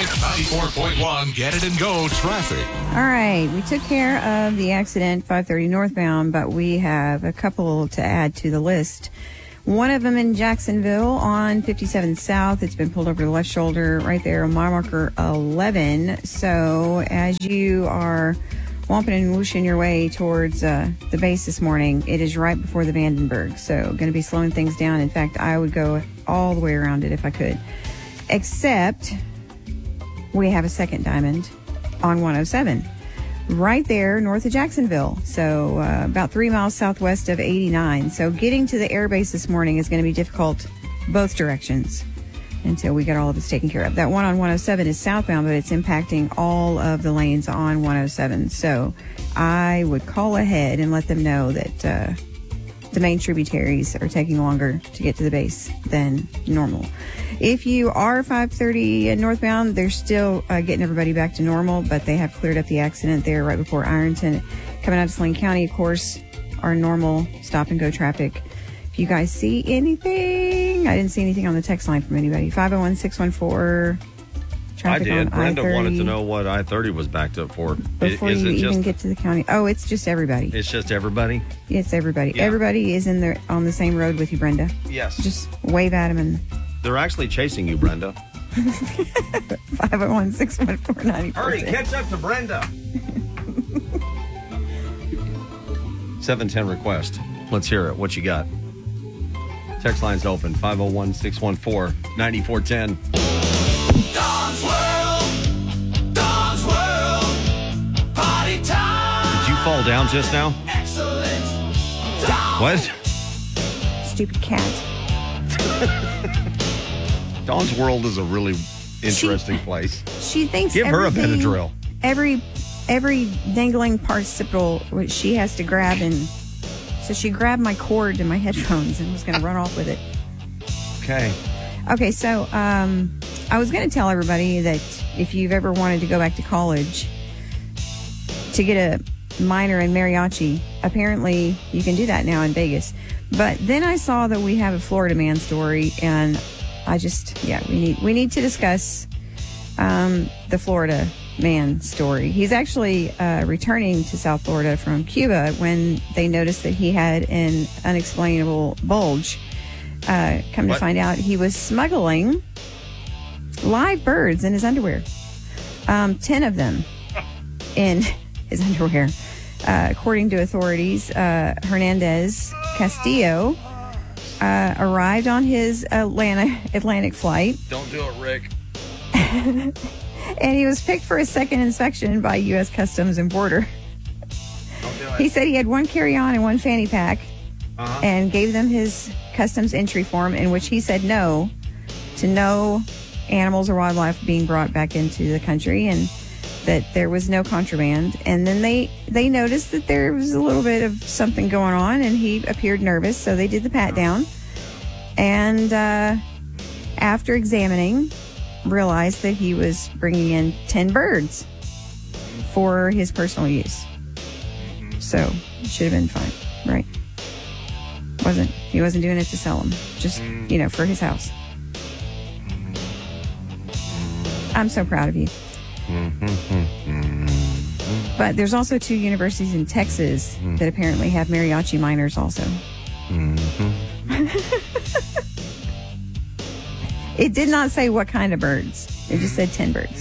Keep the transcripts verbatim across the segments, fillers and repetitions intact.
ninety-four point one, Get It and Go traffic. All right. We took care of the accident, five thirty northbound, but we have a couple to add to the list. One of them in Jacksonville on fifty-seven South. It's been pulled over the left shoulder right there on mile marker eleven. So as you are womping and whooshing your way towards uh, the base this morning, it is right before the Vandenberg. So going to be slowing things down. In fact, I would go all the way around it if I could. Except we have a second diamond on one oh seven. Right there north of Jacksonville. So uh, about three miles southwest of eighty-nine. So getting to the airbase this morning is going to be difficult both directions until we get all of this taken care of. That one on one oh seven is southbound, but it's impacting all of the lanes on one oh seven. So I would call ahead and let them know that uh, the main tributaries are taking longer to get to the base than normal. If you are five thirty northbound, they're still uh, getting everybody back to normal, but they have cleared up the accident there right before Ironton. Coming out of Saline County, of course, our normal stop and go traffic. If you guys see anything, I didn't see anything on the text line from anybody. five oh one, six one four. I did. Brenda I thirty. Wanted to know what I thirty was backed up for. Before is you it even just, get to the county. Oh, it's just everybody. It's just everybody? It's everybody. Yeah. Everybody is in the on the same road with you, Brenda. Yes. Just wave at them and... They're actually chasing you, Brenda. five oh one, six one four, nine four. Hurry, catch up to Brenda. seven ten request. Let's hear it. What you got? Text line's open. five oh one, six one four, nine four one zero. Dawn's World. Dawn's World. Party time. Did you fall down just now? Excellent. Dawn. What? Stupid cat. Dawn's World is a really interesting she, place. She thinks Give her a Benadryl. Every every dangling participle which she has to grab, and so she grabbed my cord and my headphones and was going to run off with it. Okay. Okay, so um, I was going to tell everybody that if you've ever wanted to go back to college to get a minor in mariachi, apparently you can do that now in Vegas. But then I saw that we have a Florida man story, and I just, yeah, we need we need to discuss um, the Florida man story. He's actually uh, returning to South Florida from Cuba when they noticed that he had an unexplainable bulge. Uh, come What? to find out, he was smuggling live birds in his underwear. Um, ten of them in his underwear. Uh, according to authorities, uh, Hernandez Castillo uh, arrived on his Atlanta, Atlantic flight. Don't do it, Rick. And he was picked for a second inspection by U S Customs and Border. Don't do it. He said he had one carry-on and one fanny pack, Uh-huh. and gave them his customs entry form in which he said no to no animals or wildlife being brought back into the country, and that there was no contraband. And then they they noticed that there was a little bit of something going on, and he appeared nervous, so they did the pat down, and uh, after examining, realized that he was bringing in ten birds for his personal use. So it should have been fine, right? Wasn't he wasn't doing it to sell them, just, you know, for his house. I'm so proud of you. But there's also two universities in Texas that apparently have mariachi minors also. It did not say what kind of birds. It just said ten birds.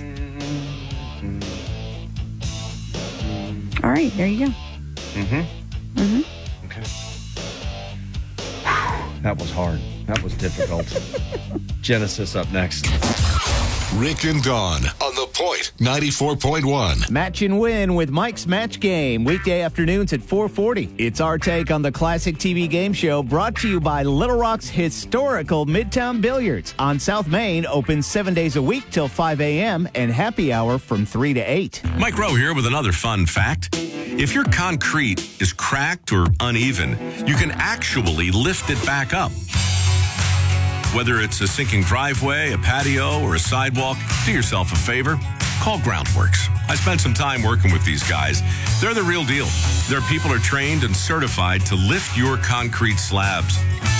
All right, there you go. Mm-hmm. Mm-hmm. Okay. That was hard. That was difficult. Genesis up next. Rick and Dawn on The Point, ninety-four point one. Match and Win with Mike's Match Game, weekday afternoons at four forty. It's our take on the classic T V game show, brought to you by Little Rock's historical Midtown Billiards on South Main, open seven days a week till five a.m. and happy hour from three to eight. Mike Rowe here with another fun fact. If your concrete is cracked or uneven, you can actually lift it back up. Whether it's a sinking driveway, a patio, or a sidewalk, do yourself a favor. Call Groundworks. I spent some time working with these guys. They're the real deal. Their people are trained and certified to lift your concrete slabs.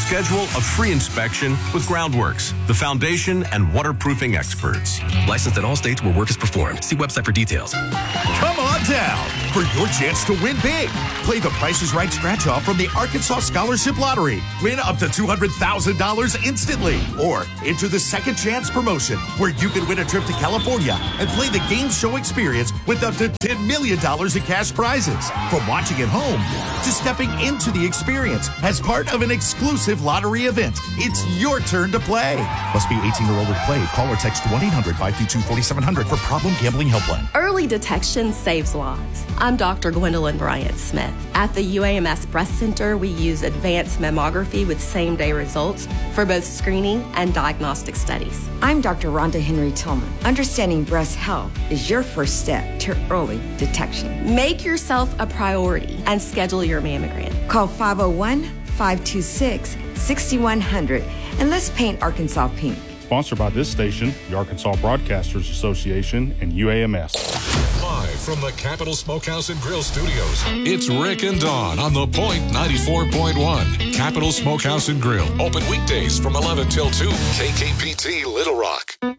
schedule a free inspection with Groundworks, the foundation and waterproofing experts. Licensed in all states where work is performed. See website for details. Come on down for your chance to win big. Play the Price is Right scratch-off from the Arkansas Scholarship Lottery. Win up to two hundred thousand dollars instantly. Or enter the Second Chance promotion, where you can win a trip to California and play the game show experience with up to ten million dollars in cash prizes. From watching at home to stepping into the experience as part of an exclusive lottery event, it's your turn to play. Must be eighteen or older to play. Call or text one eight hundred five two two four seven zero zero for Problem Gambling Helpline. Early detection saves lives. I'm Doctor Gwendolyn Bryant-Smith. At the U A M S Breast Center, we use advanced mammography with same-day results for both screening and diagnostic studies. I'm Doctor Rhonda Henry Tillman. Understanding breast health is your first step to early detection. Make yourself a priority and schedule your mammogram. Call five oh one, five two six, six one zero zero and let's paint Arkansas pink. Sponsored by this station, the Arkansas Broadcasters Association, and U A M S. Live from the Capital Smokehouse and Grill Studios, it's Rick and Dawn on The Point ninety-four point one. Capital Smokehouse and Grill, open weekdays from eleven till two. K K P T Little Rock.